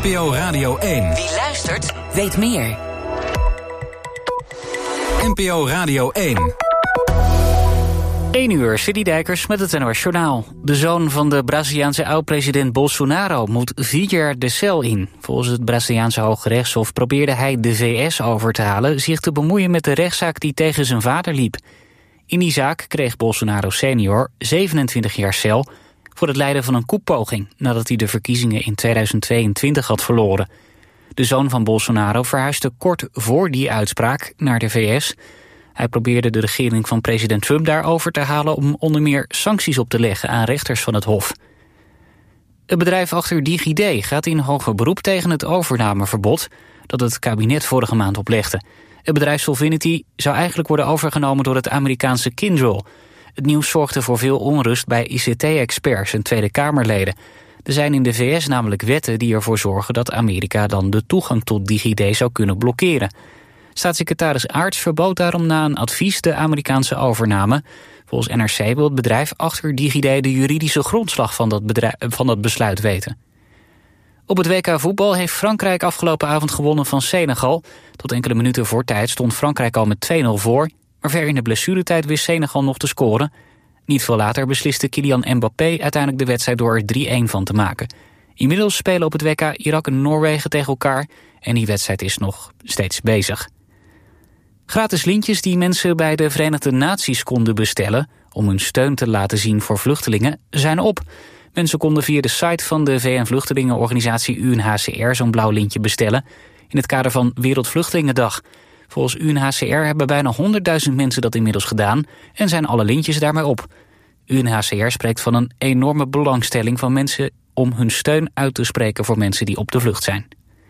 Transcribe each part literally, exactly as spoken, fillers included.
P O Radio één. Wie luistert, weet meer. N P O Radio één. één uur, City Dijkers met het N O S Journaal. De zoon van de Braziliaanse oud-president Bolsonaro moet vier jaar de cel in. Volgens het Braziliaanse Hoge Rechtshof probeerde hij de V S over te halen zich te bemoeien met de rechtszaak die tegen zijn vader liep. In die zaak kreeg Bolsonaro senior zevenentwintig jaar cel voor het leiden van een koepoging nadat hij de verkiezingen in tweeduizend tweeëntwintig had verloren. De zoon van Bolsonaro verhuisde kort voor die uitspraak naar de V S. Hij probeerde de regering van president Trump daarover te halen om onder meer sancties op te leggen aan rechters van het Hof. Het bedrijf achter DigiD gaat in hoger beroep tegen het overnameverbod dat het kabinet vorige maand oplegde. Het bedrijf Solvinity zou eigenlijk worden overgenomen door het Amerikaanse Kyndryl. Het nieuws zorgde voor veel onrust bij I C T-experts en Tweede Kamerleden. Er zijn in de V S namelijk wetten die ervoor zorgen dat Amerika dan de toegang tot DigiD zou kunnen blokkeren. Staatssecretaris Aarts verbood daarom na een advies de Amerikaanse overname. Volgens N R C wil het bedrijf achter DigiD de juridische grondslag van dat, bedrijf, van dat besluit weten. Op het W K voetbal heeft Frankrijk afgelopen avond gewonnen van Senegal. Tot enkele minuten voor tijd stond Frankrijk al met twee nul voor. Maar ver in de blessuretijd wist Senegal nog te scoren. Niet veel later besliste Kylian Mbappé uiteindelijk de wedstrijd door er drie een van te maken. Inmiddels spelen op het W K Irak en Noorwegen tegen elkaar. En die wedstrijd is nog steeds bezig. Gratis lintjes die mensen bij de Verenigde Naties konden bestellen om hun steun te laten zien voor vluchtelingen zijn op. Mensen konden via de site van de V N-vluchtelingenorganisatie U N H C R zo'n blauw lintje bestellen in het kader van Wereldvluchtelingendag. Volgens U N H C R hebben bijna honderdduizend mensen dat inmiddels gedaan en zijn alle lintjes daarmee op. U N H C R spreekt van een enorme belangstelling van mensen om hun steun uit te spreken voor mensen die op de vlucht zijn.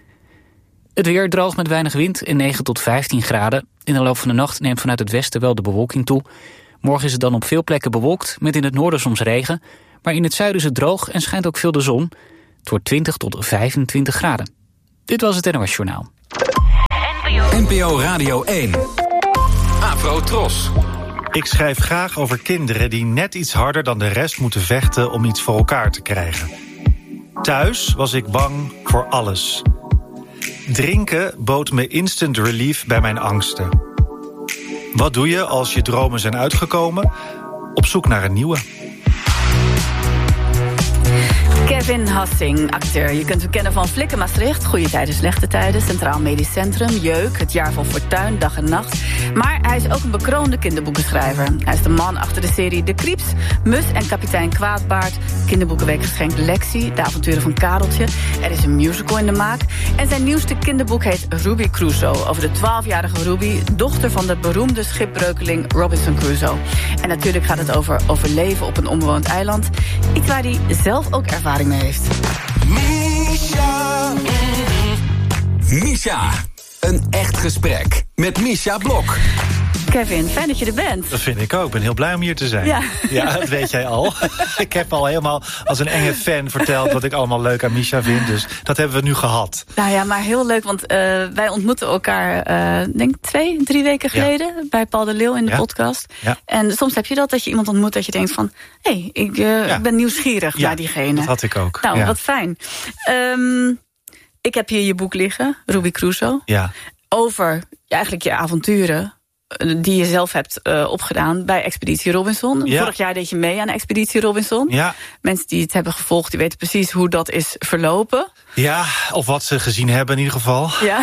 Het weer droog met weinig wind en negen tot vijftien graden. In de loop van de nacht neemt vanuit het westen wel de bewolking toe. Morgen is het dan op veel plekken bewolkt, met in het noorden soms regen. Maar in het zuiden is het droog en schijnt ook veel de zon. Het wordt twintig tot vijfentwintig graden. Dit was het N O S Journaal. N P O Radio één. Afro Tros. Ik schrijf graag over kinderen die net iets harder dan de rest moeten vechten om iets voor elkaar te krijgen. Thuis was ik bang voor alles. Drinken bood me instant relief bij mijn angsten. Wat doe je als je dromen zijn uitgekomen? Op zoek naar een nieuwe. Kevin Hassing, acteur. Je kunt hem kennen van Flikken Maastricht, Goede Tijden, Slechte Tijden, Centraal Medisch Centrum, Jeuk, Het Jaar van Fortuin, Dag en Nacht. Maar hij is ook een bekroonde kinderboekenschrijver. Hij is de man achter de serie De Krieps, Mus en Kapitein Kwaadbaard, Kinderboekenweekgeschenk Lexie, De Avonturen van Kareltje. Er is een musical in de maak. En zijn nieuwste kinderboek heet Ruby Crusoe, over de twaalfjarige Ruby, dochter van de beroemde schipbreukeling Robinson Crusoe. En natuurlijk gaat het over overleven op een onbewoond eiland. Iets waar hij zelf ook ervaring mee heeft. Misha. Misha. Een echt gesprek met Misha Blok. Kevin, fijn dat je er bent. Dat vind ik ook. Ik ben heel blij om hier te zijn. Ja, ja dat weet jij al. Ik heb al helemaal als een enge fan verteld wat ik allemaal leuk aan Misha vind. Dus dat hebben we nu gehad. Nou ja, maar heel leuk, want uh, wij ontmoeten elkaar, uh, denk twee, drie weken geleden, ja, bij Paul de Leeuw in de ja. podcast. Ja. En soms heb je dat, dat je iemand ontmoet dat je denkt van, hé, hey, ik uh, ja. ben nieuwsgierig ja, naar diegene. Dat had ik ook. Nou, ja. wat fijn. Um, ik heb hier je boek liggen, Ruby Crusoe. Ja. Over eigenlijk je avonturen die je zelf hebt uh, opgedaan bij Expeditie Robinson. Ja. Vorig jaar deed je mee aan Expeditie Robinson. Ja. Mensen die het hebben gevolgd, die weten precies hoe dat is verlopen. Ja, of wat ze gezien hebben in ieder geval. Ja.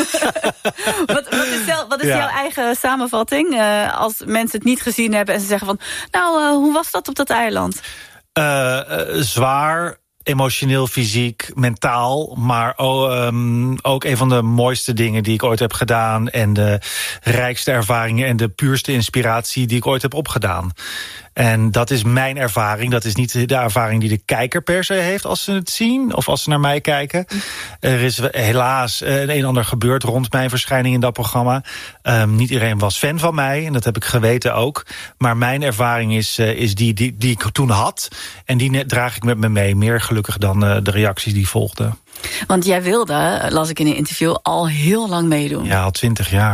wat, wat is, zel, wat is ja. jouw eigen samenvatting? Uh, als mensen het niet gezien hebben en ze zeggen van, nou, uh, hoe was dat op dat eiland? Uh, uh, zwaar. Emotioneel, fysiek, mentaal. Maar oh, um, ook een van de mooiste dingen die ik ooit heb gedaan. En de rijkste ervaringen en de puurste inspiratie die ik ooit heb opgedaan. En dat is mijn ervaring. Dat is niet de ervaring die de kijker per se heeft als ze het zien. Of als ze naar mij kijken. Er is helaas een een en ander gebeurd rond mijn verschijning in dat programma. Um, niet iedereen was fan van mij. En dat heb ik geweten ook. Maar mijn ervaring is, uh, is die, die, die ik toen had. En die draag ik met me mee. Meer gelukkig dan uh, de reacties die volgden. Want jij wilde, las ik in een interview, al heel lang meedoen. Ja, al twintig jaar.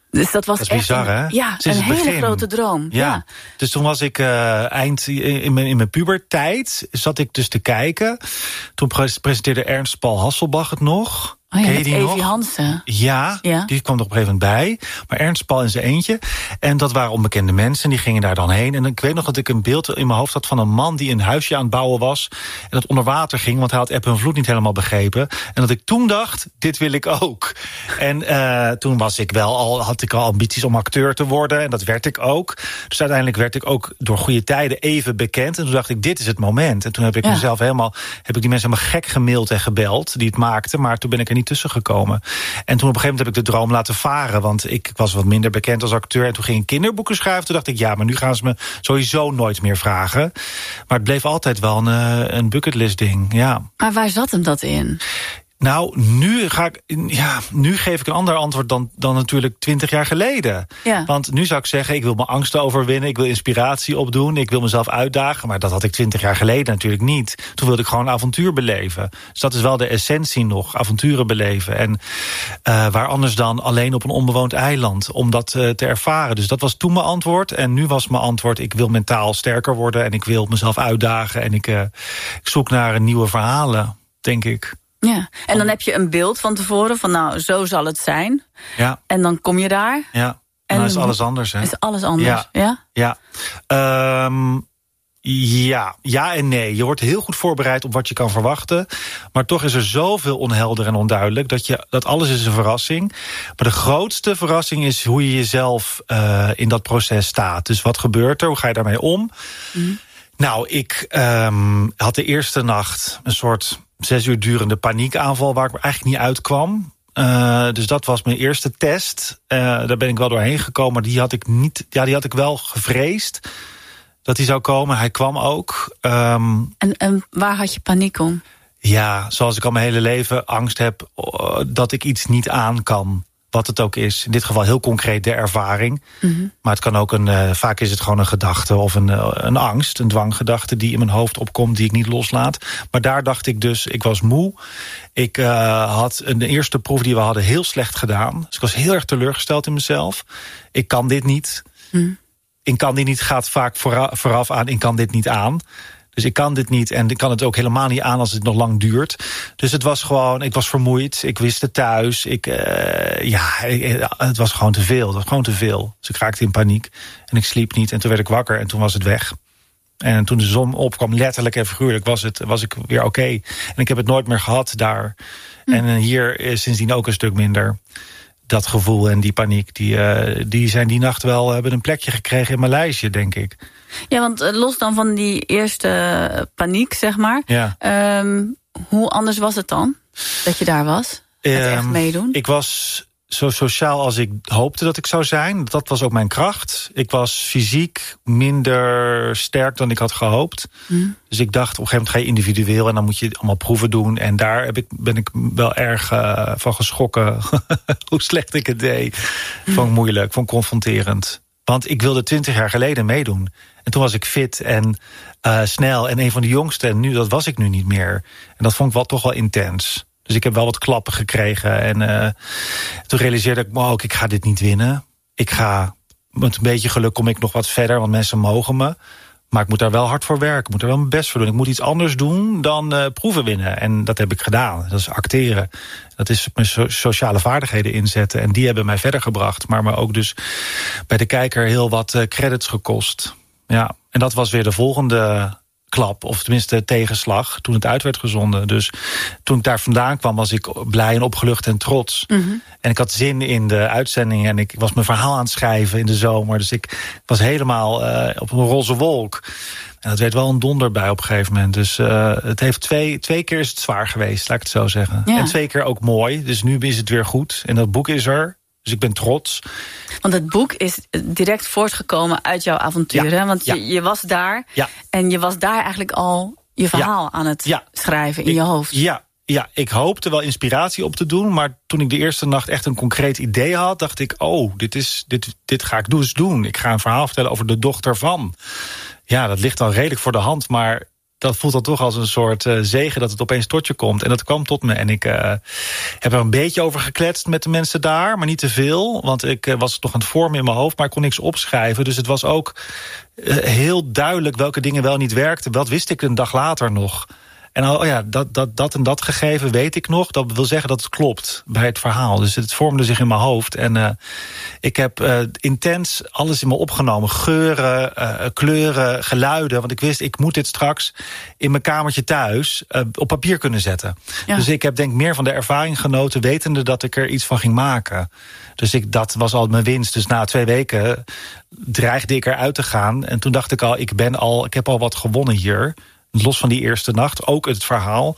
Dus dat was dat is echt bizar, een, hè? Ja, Sinds een het hele begin. grote droom. Ja. Ja. Dus toen was ik uh, eind in mijn, in mijn puberteit, zat ik dus te kijken. Toen presenteerde Ernst Paul Hasselbach het nog. Oh ja, Ken je met die Evie nog? Hansen. Ja, ja, die kwam er op een gegeven moment bij. Maar Ernst Paul in zijn eentje. En dat waren onbekende mensen, die gingen daar dan heen. En ik weet nog dat ik een beeld in mijn hoofd had van een man die een huisje aan het bouwen was. En dat onder water ging, want hij had eb en vloed niet helemaal begrepen. En dat ik toen dacht, dit wil ik ook. En uh, toen was ik wel al, had ik al ambities om acteur te worden. En dat werd ik ook. Dus uiteindelijk werd ik ook door goede tijden even bekend. En toen dacht ik, dit is het moment. En toen heb ik ja. mezelf helemaal, heb ik die mensen helemaal gek gemaild en gebeld die het maakten. Maar toen ben ik er niet tussen gekomen. En toen op een gegeven moment heb ik de droom laten varen. Want ik was wat minder bekend als acteur. En toen ging ik kinderboeken schrijven. Toen dacht ik, ja, maar nu gaan ze me sowieso nooit meer vragen. Maar het bleef altijd wel een, een bucketlist ding, ja. Maar waar zat hem dat in? Nou, nu ga ik, ja, nu geef ik een ander antwoord dan, dan natuurlijk twintig jaar geleden. Ja. Want nu zou ik zeggen, ik wil mijn angsten overwinnen, ik wil inspiratie opdoen, ik wil mezelf uitdagen. Maar dat had ik twintig jaar geleden natuurlijk niet. Toen wilde ik gewoon avontuur beleven. Dus dat is wel de essentie nog, avonturen beleven. En uh, waar anders dan alleen op een onbewoond eiland, om dat uh, te ervaren. Dus dat was toen mijn antwoord. En nu was mijn antwoord, ik wil mentaal sterker worden en ik wil mezelf uitdagen. En ik, uh, ik zoek naar nieuwe verhalen, denk ik. Ja, en dan heb je een beeld van tevoren van nou, zo zal het zijn. Ja. En dan kom je daar. Ja, en, en dan is alles anders, hè? Is alles anders, ja? Ja. Ja. Um, ja, ja en nee. Je wordt heel goed voorbereid op wat je kan verwachten. Maar toch is er zoveel onhelder en onduidelijk dat, je, dat alles is een verrassing. Maar de grootste verrassing is hoe je jezelf uh, in dat proces staat. Dus wat gebeurt er? Hoe ga je daarmee om? Mm. Nou, ik um, had de eerste nacht een soort zes uur durende paniekaanval waar ik eigenlijk niet uitkwam. Uh, dus dat was mijn eerste test. Uh, daar ben ik wel doorheen gekomen. Maar die had ik niet. Ja, die had ik wel gevreesd dat die zou komen. Hij kwam ook. Um, en, en waar had je paniek om? Ja, zoals ik al mijn hele leven angst heb uh, dat ik iets niet aan kan. Wat het ook is. In dit geval heel concreet de ervaring. Mm-hmm. Maar het kan ook een, uh, vaak is het gewoon een gedachte of een, uh, een angst, een dwanggedachte die in mijn hoofd opkomt, die ik niet loslaat. Maar daar dacht ik dus, ik was moe. Ik uh, had een, de eerste proef die we hadden heel slecht gedaan. Dus ik was heel erg teleurgesteld in mezelf. Ik kan dit niet. Mm. Ik kan dit niet gaat vaak vooraf, vooraf aan, ik kan dit niet aan. Dus ik kan dit niet en ik kan het ook helemaal niet aan als het nog lang duurt. Dus het was gewoon, ik was vermoeid, ik wist het thuis. Ik, uh, ja, ik, het was gewoon te veel, het was gewoon te veel. Dus ik raakte in paniek en ik sliep niet en toen werd ik wakker en toen was het weg. En toen de zon opkwam, letterlijk en figuurlijk, was, het, was ik weer oké. Okay. En ik heb het nooit meer gehad daar. Hm. En hier is sindsdien ook een stuk minder. Dat gevoel en die paniek, die, uh, die zijn die nacht wel, hebben een plekje gekregen in mijn lijstje, denk ik. Ja, want los dan van die eerste paniek, zeg maar. Ja. Um, hoe anders was het dan, dat je daar was? Het um, echt meedoen? Ik was zo sociaal als ik hoopte dat ik zou zijn. Dat was ook mijn kracht. Ik was fysiek minder sterk dan ik had gehoopt. Mm. Dus ik dacht, op een gegeven moment ga je individueel en dan moet je allemaal proeven doen. En daar heb ik, ben ik wel erg uh, van geschrokken. Hoe slecht ik het deed. Mm. Vond ik moeilijk, vond ik confronterend. Want ik wilde twintig jaar geleden meedoen. En toen was ik fit en uh, snel en een van de jongsten. En nu, dat was ik nu niet meer. En dat vond ik wel toch wel intens. Dus ik heb wel wat klappen gekregen. En uh, toen realiseerde ik, wow, ik ga dit niet winnen. Ik ga, met een beetje geluk kom ik nog wat verder, want mensen mogen me. Maar ik moet daar wel hard voor werken. Ik moet er wel mijn best voor doen. Ik moet iets anders doen dan uh, proeven winnen. En dat heb ik gedaan. Dat is acteren. Dat is mijn so- sociale vaardigheden inzetten. En die hebben mij verder gebracht. Maar me ook dus bij de kijker heel wat uh, credits gekost. Ja, en dat was weer de volgende klap, of tenminste tegenslag, toen het uit werd gezonden. Dus toen ik daar vandaan kwam, was ik blij en opgelucht en trots. Mm-hmm. En ik had zin in de uitzending en ik was mijn verhaal aan het schrijven in de zomer. Dus ik was helemaal uh, op een roze wolk. En dat werd wel een donder bij op een gegeven moment. Dus uh, het heeft twee, twee keer is het zwaar geweest, laat ik het zo zeggen. Ja. En twee keer ook mooi. Dus nu is het weer goed. En dat boek is er. Dus ik ben trots. Want het boek is direct voortgekomen uit jouw avonturen. Ja, want ja. je, je was daar. Ja. En je was daar eigenlijk al je verhaal ja. aan het ja. schrijven in ik, je hoofd. Ja, ja, ik hoopte wel inspiratie op te doen. Maar toen ik de eerste nacht echt een concreet idee had, dacht ik, oh, dit, is, dit, dit ga ik dus doen. Ik ga een verhaal vertellen over de dochter van. Ja, dat ligt dan redelijk voor de hand. Maar dat voelt dan toch als een soort uh, zegen dat het opeens tot je komt. En dat kwam tot me. En ik uh, heb er een beetje over gekletst met de mensen daar, maar niet te veel. Want ik uh, was nog aan het vormen in mijn hoofd, maar ik kon niks opschrijven. Dus het was ook uh, heel duidelijk welke dingen wel niet werkten. Dat wist ik een dag later nog. En oh ja, dat, dat, dat en dat gegeven weet ik nog. Dat wil zeggen dat het klopt bij het verhaal. Dus het vormde zich in mijn hoofd. En uh, ik heb uh, intens alles in me opgenomen. Geuren, uh, kleuren, geluiden. Want ik wist, ik moet dit straks in mijn kamertje thuis uh, op papier kunnen zetten. Ja. Dus ik heb denk meer van de ervaring genoten, wetende dat ik er iets van ging maken. Dus ik, dat was al mijn winst. Dus na twee weken dreigde ik eruit te gaan. En toen dacht ik al, ik ben al, ik heb al wat gewonnen hier. Los van die eerste nacht, ook het verhaal.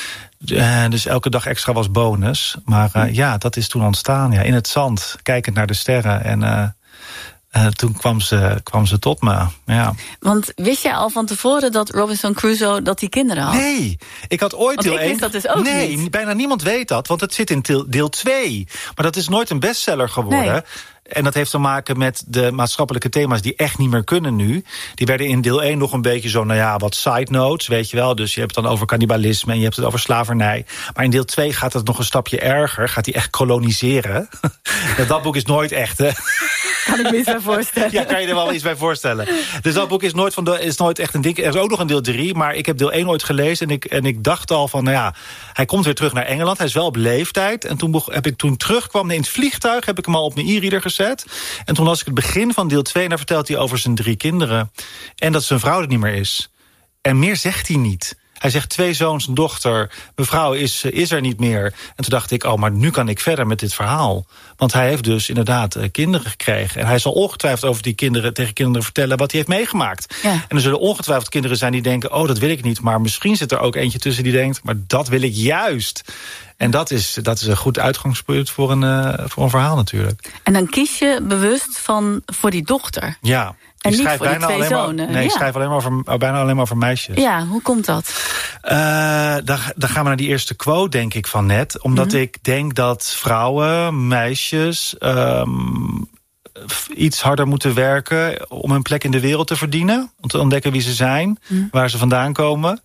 Uh, dus elke dag extra was bonus. Maar uh, ja, dat is toen ontstaan. Ja, in het zand, kijkend naar de sterren. En uh, uh, toen kwam ze, kwam ze tot me. Ja. Want wist jij al van tevoren dat Robinson Crusoe dat die kinderen had? Nee, ik had ooit want deel één. Ik wist dat dus ook nee, niet. Bijna niemand weet dat, want het zit in deel twee. Maar dat is nooit een bestseller geworden. Nee. En dat heeft te maken met de maatschappelijke thema's die echt niet meer kunnen nu. Die werden in deel één nog een beetje zo, nou ja, wat side notes, weet je wel. Dus je hebt het dan over cannibalisme en je hebt het over slavernij. Maar in deel twee gaat het nog een stapje erger. Gaat hij echt koloniseren. Dat boek is nooit echt, hè. Kan ik me iets bij voorstellen. Ja, kan je er wel iets bij voorstellen. Dus dat boek is nooit, van de, is nooit echt een ding. Er is ook nog een deel drie, maar ik heb deel één ooit gelezen. En ik, en ik dacht al van, nou ja, hij komt weer terug naar Engeland. Hij is wel op leeftijd. En toen heb ik toen terugkwam in het vliegtuig, heb ik hem al op mijn e-reader gezet. En toen las ik het begin van deel twee en daar vertelt hij over zijn drie kinderen. En dat zijn vrouw er niet meer is. En meer zegt hij niet. Hij zegt twee zoons, een dochter, mevrouw is, is er niet meer. En toen dacht ik, oh, maar nu kan ik verder met dit verhaal. Want hij heeft dus inderdaad uh, kinderen gekregen. En hij zal ongetwijfeld over die kinderen tegen kinderen vertellen wat hij heeft meegemaakt. Ja. En er zullen ongetwijfeld kinderen zijn die denken, oh, dat wil ik niet. Maar misschien zit er ook eentje tussen die denkt, maar dat wil ik juist. En dat is, dat is een goed uitgangspunt voor een, uh, voor een verhaal natuurlijk. En dan kies je bewust van, voor die dochter. Ja. En ik niet voor die twee zonen. Maar, nee, ja. ik schrijf alleen maar over, bijna alleen maar over meisjes. Ja, hoe komt dat? Uh, dan, dan gaan we naar die eerste quote, denk ik, van net. Omdat mm-hmm. ik denk dat vrouwen, meisjes Um, iets harder moeten werken om een plek in de wereld te verdienen. Om te ontdekken wie ze zijn, mm. waar ze vandaan komen.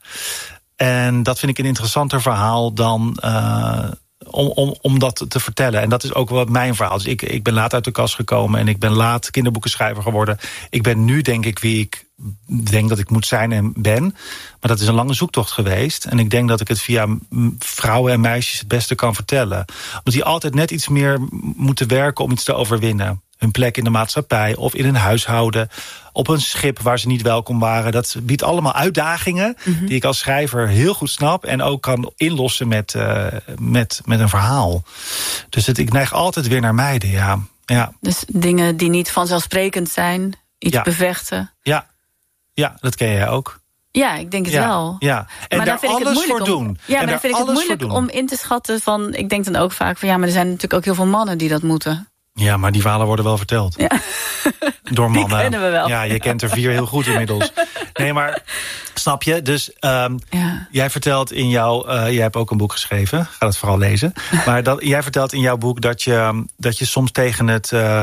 En dat vind ik een interessanter verhaal dan Uh, Om, om, om dat te vertellen. En dat is ook wat mijn verhaal. Dus ik, ik ben laat uit de kast gekomen en ik ben laat kinderboekenschrijver geworden. Ik ben nu, denk ik, wie ik denk dat ik moet zijn en ben. Maar dat is een lange zoektocht geweest. En ik denk dat ik het via vrouwen en meisjes het beste kan vertellen. Omdat die altijd net iets meer moeten werken om iets te overwinnen. Hun plek in de maatschappij of in een huishouden, op een schip waar ze niet welkom waren. Dat biedt allemaal uitdagingen mm-hmm. die ik als schrijver heel goed snap en ook kan inlossen met, uh, met, met een verhaal. Dus het, ik neig altijd weer naar meiden, ja. ja. Dus dingen die niet vanzelfsprekend zijn, iets ja. bevechten. Ja. ja, dat ken jij ook. Ja, ik denk het ja, wel. Ja. En maar daar vind alles ik het voor om, doen. Ja, en maar dan vind ik het moeilijk om in te schatten van, ik denk dan ook vaak van ja, maar er zijn natuurlijk ook heel veel mannen die dat moeten. Ja, maar die verhalen worden wel verteld. Ja. Door mannen. Die kennen we wel. Ja, je kent er vier heel goed inmiddels. Nee, maar snap je? Dus um, ja. jij vertelt in jouw Uh, jij hebt ook een boek geschreven. Ga dat vooral lezen. Maar dat, jij vertelt in jouw boek dat je, dat je soms tegen het Uh,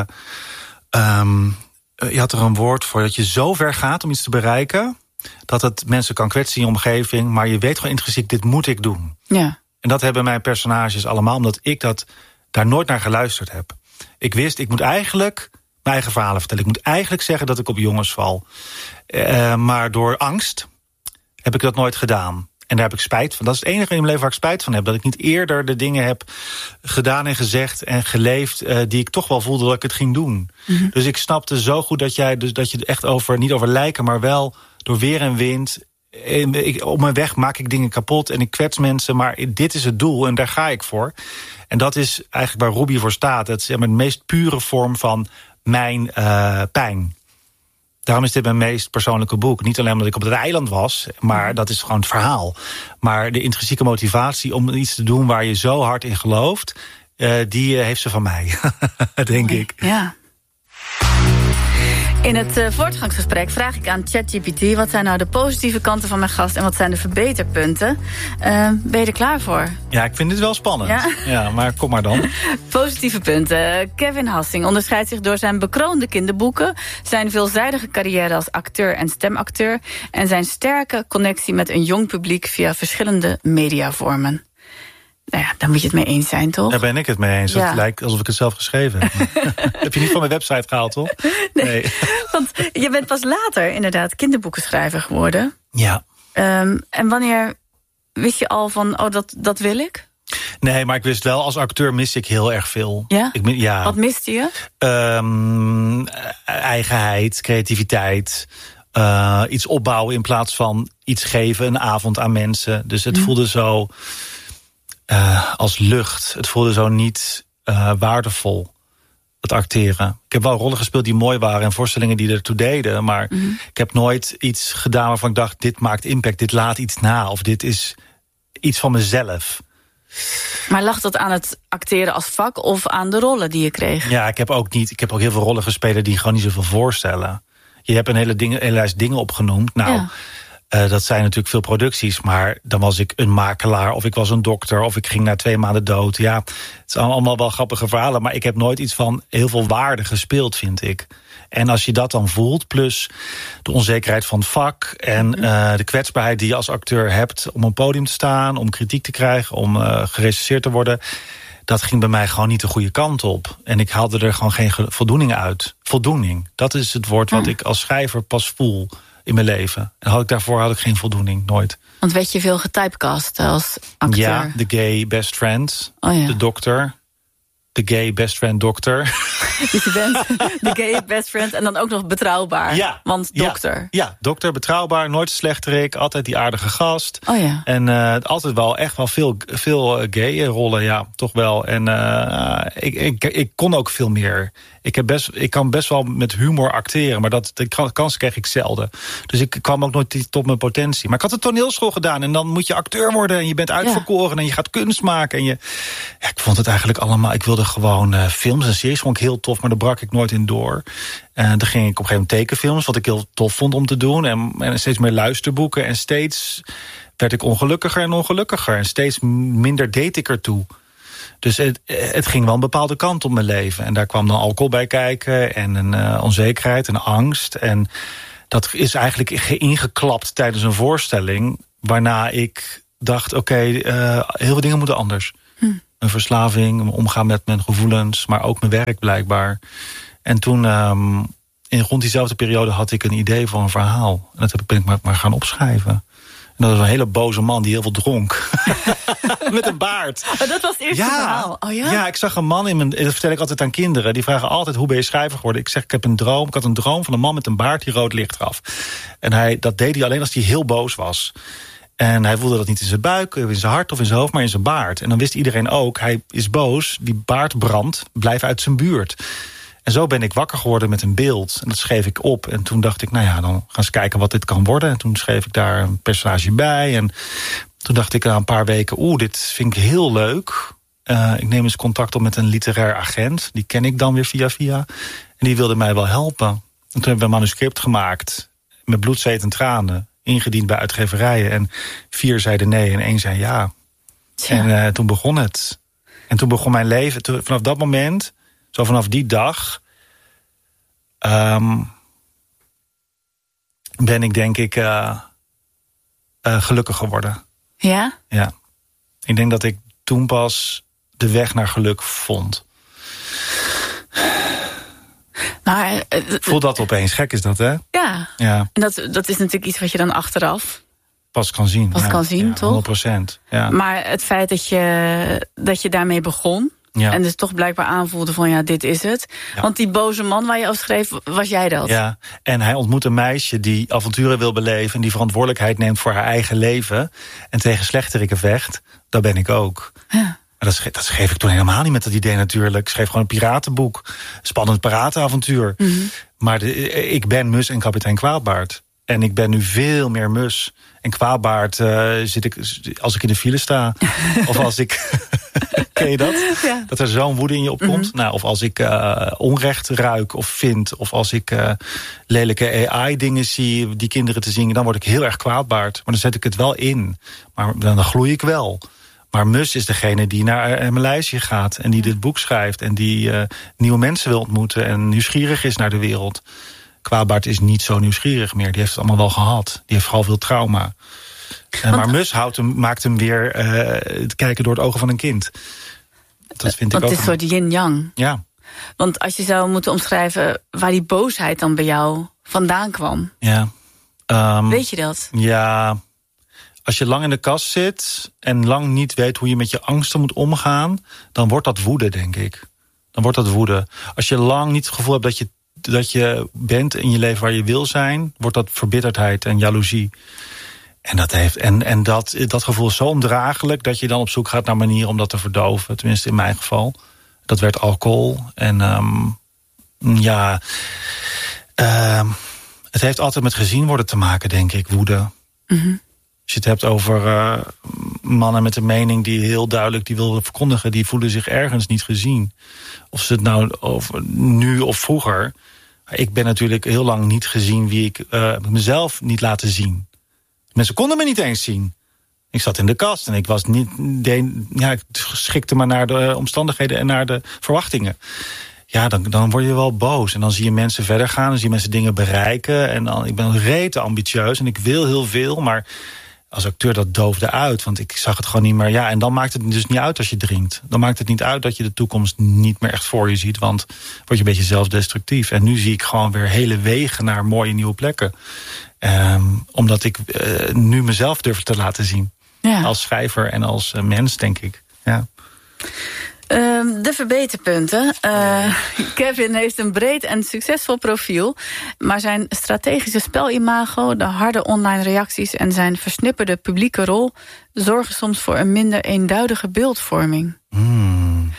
um, je had er een woord voor, dat je zo ver gaat om iets te bereiken dat het mensen kan kwetsen in je omgeving, maar je weet gewoon intrinsiek, dit moet ik doen. Ja. En dat hebben mijn personages allemaal, omdat ik dat daar nooit naar geluisterd heb. Ik wist, ik moet eigenlijk mijn eigen verhalen vertellen. Ik moet eigenlijk zeggen dat ik op jongens val. Uh, maar door angst heb ik dat nooit gedaan. En daar heb ik spijt van. Dat is het enige in mijn leven waar ik spijt van heb. Dat ik niet eerder de dingen heb gedaan en gezegd en geleefd Uh, die ik toch wel voelde dat ik het ging doen. Mm-hmm. Dus ik snapte zo goed dat jij dus dat je echt over, niet over lijken, maar wel door weer en wind. Ik, op mijn weg maak ik dingen kapot en ik kwets mensen, maar dit is het doel en daar ga ik voor. En dat is eigenlijk waar Ruby voor staat. Het is de meest pure vorm van mijn uh, pijn. Daarom is dit mijn meest persoonlijke boek. Niet alleen omdat ik op het eiland was, maar dat is gewoon het verhaal. Maar de intrinsieke motivatie om iets te doen waar je zo hard in gelooft, Uh, die uh, heeft ze van mij, denk ik. Ja. In het uh, voortgangsgesprek vraag ik aan ChatGPT... wat zijn nou de positieve kanten van mijn gast... en wat zijn de verbeterpunten. Uh, ben je er klaar voor? Ja, ik vind dit wel spannend. Ja, ja, maar kom maar dan. Positieve punten. Kevin Hassing onderscheidt zich door zijn bekroonde kinderboeken... zijn veelzijdige carrière als acteur en stemacteur... en zijn sterke connectie met een jong publiek... via verschillende mediavormen. Nou ja, daar moet je het mee eens zijn, toch? Daar ben ik het mee eens. Ja. Het lijkt alsof ik het zelf geschreven heb. Heb je niet van mijn website gehaald, toch? Nee, nee. Want je bent pas later inderdaad kinderboekenschrijver geworden. Ja. Um, en wanneer wist je al van, oh, dat, dat wil ik? Nee, maar ik wist wel, als acteur mis ik heel erg veel. Ja? Ik, ja. Wat miste je? Um, eigenheid, creativiteit... Uh, iets opbouwen in plaats van iets geven, een avond aan mensen. Dus het hm. voelde zo... Uh, als lucht. Het voelde zo niet uh, waardevol, het acteren. Ik heb wel rollen gespeeld die mooi waren... en voorstellingen die ertoe deden... maar mm-hmm. ik heb nooit iets gedaan waarvan ik dacht... dit maakt impact, dit laat iets na... of dit is iets van mezelf. Maar lag dat aan het acteren als vak... of aan de rollen die je kreeg? Ja, ik heb ook, niet, ik heb ook heel veel rollen gespeeld... die gewoon niet zoveel voorstellen. Je hebt een hele, ding, hele lijst dingen opgenoemd. Nou... Ja. Uh, dat zijn natuurlijk veel producties, maar dan was ik een makelaar... of ik was een dokter, of ik ging na twee maanden dood. Ja, het zijn allemaal wel grappige verhalen... maar ik heb nooit iets van heel veel waarde gespeeld, vind ik. En als je dat dan voelt, plus de onzekerheid van het vak... en uh, de kwetsbaarheid die je als acteur hebt... om op een podium te staan, om kritiek te krijgen... om uh, gerecenseerd te worden... dat ging bij mij gewoon niet de goede kant op. En ik haalde er gewoon geen voldoening uit. Voldoening, dat is het woord wat ik als schrijver pas voel... in mijn leven. En had ik daarvoor had ik geen voldoening, nooit. Want werd je veel getypecast als acteur? Ja, de gay best friend, oh ja. de dokter, de gay best friend dokter. Dus je bent de gay best friend en dan ook nog betrouwbaar. Ja, want dokter. Ja, ja, dokter, betrouwbaar, nooit slechterik, altijd die aardige gast. Oh ja. En uh, altijd wel echt wel veel, veel uh, gay rollen, ja, toch wel. En uh, ik, ik, ik kon ook veel meer. Ik, heb best, ik kan best wel met humor acteren, maar dat, de kans kreeg ik zelden. Dus ik kwam ook nooit tot mijn potentie. Maar ik had een toneelschool gedaan en dan moet je acteur worden... en je bent uitverkoren ja. en je gaat kunst maken. En je, ja, ik vond het eigenlijk allemaal... Ik wilde gewoon uh, films en series, vond ik heel tof... maar daar brak ik nooit in door. En dan ging ik op een gegeven moment tekenfilms... wat ik heel tof vond om te doen. En, en steeds meer luisterboeken. En steeds werd ik ongelukkiger en ongelukkiger. En steeds minder deed ik ertoe. Dus het, het ging wel een bepaalde kant op mijn leven. En daar kwam dan alcohol bij kijken en een uh, onzekerheid en angst. En dat is eigenlijk ingeklapt tijdens een voorstelling... waarna ik dacht, oké, okay, uh, heel veel dingen moeten anders. Hm. Een verslaving, omgaan met mijn gevoelens, maar ook mijn werk blijkbaar. En toen, um, in rond diezelfde periode, had ik een idee voor een verhaal. En dat ben ik maar, maar gaan opschrijven. En dat was een hele boze man die heel veel dronk. Met een baard. Oh, dat was het eerste ja, verhaal. Oh, ja? ja, ik zag een man in mijn... Dat vertel ik altijd aan kinderen. Die vragen altijd, hoe ben je schrijver geworden? Ik zeg, ik heb een droom. Ik had een droom van een man met een baard die rood licht gaf. En hij, dat deed hij alleen als hij heel boos was. En hij voelde dat niet in zijn buik, in zijn hart of in zijn hoofd, maar in zijn baard. En dan wist iedereen ook, hij is boos, die baard brandt, blijf uit zijn buurt. En zo ben ik wakker geworden met een beeld. En dat schreef ik op. En toen dacht ik, nou ja, dan gaan we eens kijken wat dit kan worden. En toen schreef ik daar een personage bij. En toen dacht ik na een paar weken, oeh, dit vind ik heel leuk. Uh, ik neem eens contact op met een literair agent. Die ken ik dan weer via via. En die wilde mij wel helpen. En toen hebben we een manuscript gemaakt. Met bloed, zweet en tranen. Ingediend bij uitgeverijen. En vier zeiden nee en één zei ja. Tja. En uh, toen begon het. En toen begon mijn leven. Toen, vanaf dat moment... Zo vanaf die dag um, ben ik denk ik uh, uh, gelukkig geworden. Ja? Ja. Ik denk dat ik toen pas de weg naar geluk vond. Maar, uh, Voel dat opeens. Gek is dat, hè? Ja. ja. En dat, dat is natuurlijk iets wat je dan achteraf... Pas kan zien. Pas ja. kan zien, ja, toch? honderd procent. Ja. Maar het feit dat je, dat je daarmee begon... Ja. En dus toch blijkbaar aanvoelde van ja, dit is het. Ja. Want die boze man waar je over schreef, was jij dat? Ja, en hij ontmoet een meisje die avonturen wil beleven... en die verantwoordelijkheid neemt voor haar eigen leven... en tegen slechteriken vecht. Dat ben ik ook. Ja. Maar dat, schreef, dat schreef ik toen helemaal niet met dat idee natuurlijk. Ik schreef gewoon een piratenboek. Spannend piratenavontuur. Mm-hmm. Maar de, ik ben Mus en kapitein Kwaadbaard. En ik ben nu veel meer mus. En kwaadbaard uh, zit ik als ik in de file sta. Of als ik... Ken je dat? Ja. Dat er zo'n woede in je opkomt. Mm-hmm. Nou, of als ik uh, onrecht ruik of vind. Of als ik uh, lelijke A I-dingen zie, die kinderen te zingen. Dan word ik heel erg kwaadbaard. Maar dan zet ik het wel in. Maar dan, dan gloei ik wel. Maar Mus is degene die naar uh, mijn lijstje gaat. En die dit boek schrijft. En die uh, nieuwe mensen wil ontmoeten. En nieuwsgierig is naar de wereld. Kwaadbaard is niet zo nieuwsgierig meer. Die heeft het allemaal wel gehad. Die heeft vooral veel trauma. Uh, maar Mus houdt hem, maakt hem weer uh, het kijken door het ogen van een kind. Dat vind Want ik ook. het is een soort yin-yang. Ja. Want als je zou moeten omschrijven waar die boosheid dan bij jou vandaan kwam. Ja. Um, weet je dat? Ja. Als je lang in de kast zit en lang niet weet hoe je met je angsten moet omgaan, dan wordt dat woede, denk ik. Dan wordt dat woede. Als je lang niet het gevoel hebt dat je, dat je bent in je leven waar je wil zijn, wordt dat verbitterdheid en jaloezie. En, dat, heeft, en, en dat, dat gevoel is zo ondraaglijk dat je dan op zoek gaat naar manieren om dat te verdoven. Tenminste in mijn geval. Dat werd alcohol. En um, ja, uh, het heeft altijd met gezien worden te maken, denk ik, woede. Mm-hmm. Als je het hebt over uh, mannen met een mening die heel duidelijk die wilden verkondigen, die voelen zich ergens niet gezien. Of ze het nou over nu of vroeger. Ik ben natuurlijk heel lang niet gezien wie ik uh, mezelf niet laten zien. Mensen konden me niet eens zien. Ik zat in de kast en ik was niet. De, ja, ik schikte me naar de omstandigheden en naar de verwachtingen. Ja, dan, dan word je wel boos. En dan zie je mensen verder gaan. Dan zie je mensen dingen bereiken. En dan, ik ben rete ambitieus en ik wil heel veel. Maar als acteur, dat doofde uit. Want ik zag het gewoon niet meer. Ja, en dan maakt het dus niet uit als je drinkt. Dan maakt het niet uit dat je de toekomst niet meer echt voor je ziet. Want word je een beetje zelfdestructief. En nu zie ik gewoon weer hele wegen naar mooie nieuwe plekken. Um, omdat ik uh, nu mezelf durf te laten zien. Ja. Als schrijver en als uh, mens, denk ik. Ja. Uh, de verbeterpunten. Uh, Kevin heeft een breed en succesvol profiel. Maar zijn strategische spelimago, de harde online reacties en zijn versnipperde publieke rol zorgen soms voor een minder eenduidige beeldvorming. Hmm.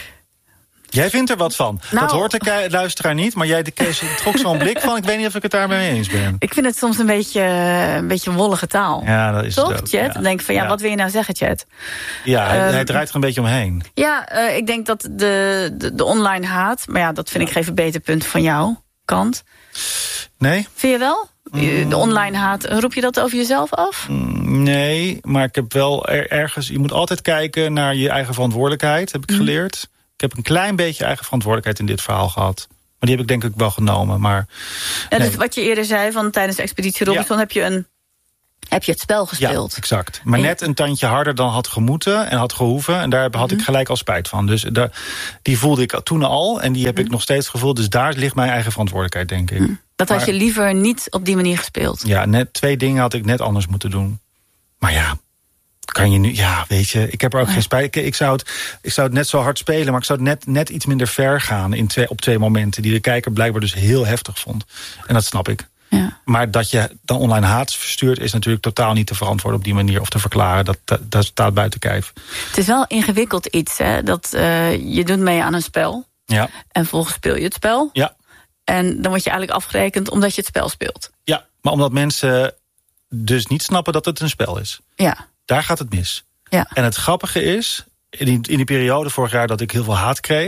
Jij vindt er wat van. Nou, dat hoort de luisteraar niet, maar jij trok zo'n blik van. Ik weet niet of ik het daarmee eens ben. Ik vind het soms een beetje, een beetje wollige taal. Ja, dat is toch, het ook. Chat? Ja. Dan denk ik van, ja, ja, wat wil je nou zeggen, Chat? Ja, um, hij draait er een beetje omheen. Ja, uh, ik denk dat de, de, de online haat, maar ja, dat vind ik geen verbeterpunt van jouw kant. Nee? Vind je wel? De online haat, roep je dat over jezelf af? Nee, maar ik heb wel er, ergens. Je moet altijd kijken naar je eigen verantwoordelijkheid, heb ik geleerd. Ik heb een klein beetje eigen verantwoordelijkheid in dit verhaal gehad. Maar die heb ik denk ik wel genomen. Maar, ja, dus nee. wat je eerder zei, van tijdens de Expeditie Robinson ja. heb je een heb je het spel gespeeld. Ja, exact. Maar net een tandje harder dan had gemoeten en had gehoeven. En daar had mm-hmm. ik gelijk al spijt van. Dus daar, die voelde ik toen al en die heb mm-hmm. ik nog steeds gevoeld. Dus daar ligt mijn eigen verantwoordelijkheid, denk ik. Mm. Dat had maar, je liever niet op die manier gespeeld? Ja, net twee dingen had ik net anders moeten doen. Maar ja, kan je nu, ja, weet je, ik heb er ook oh ja. geen spijt. Ik, ik, zou het, ik zou het net zo hard spelen, maar ik zou het net, net iets minder ver gaan in twee, op twee momenten die de kijker blijkbaar dus heel heftig vond. En dat snap ik. Ja. Maar dat je dan online haat verstuurt is natuurlijk totaal niet te verantwoorden op die manier of te verklaren. Dat, dat, dat staat buiten kijf. Het is wel ingewikkeld iets, hè? Dat uh, je doet mee aan een spel. Ja. En vervolgens speel je het spel. Ja. En dan word je eigenlijk afgerekend omdat je het spel speelt. Ja, maar omdat mensen dus niet snappen dat het een spel is. Ja. Daar gaat het mis. Ja. En het grappige is, in die, in die periode vorig jaar dat ik heel veel haat kreeg,